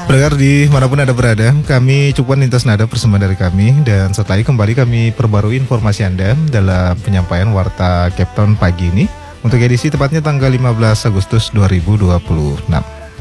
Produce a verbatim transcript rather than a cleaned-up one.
Pendengar di manapun Anda berada, kami cukupkan lintas nada persembahan dari kami. Dan setelah itu kembali kami perbarui informasi Anda dalam penyampaian Warta Cape Town pagi ini untuk edisi tepatnya tanggal lima belas Agustus dua ribu dua puluh enam.